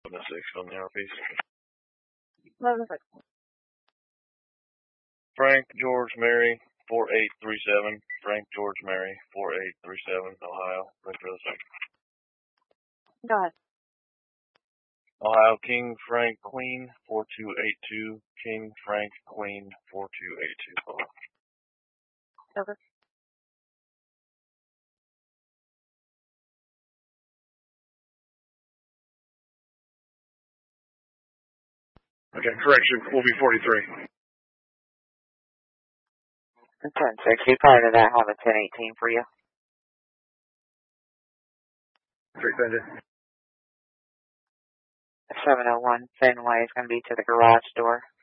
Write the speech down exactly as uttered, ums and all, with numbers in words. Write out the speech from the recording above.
eleven to six on the R Ps. eleven to six. Frank George Mary four eight three seven. Frank George Mary four eight three seven, Ohio. Ready for the second. Go ahead. Ohio King Frank Queen four two eight two. King Frank Queen four two eight two. Okay. Okay, correction will be forty-three. ten sixty, prior to that, I'll have a ten eighteen for you. Three pending. seven oh one Fenway is going to be to the garage door.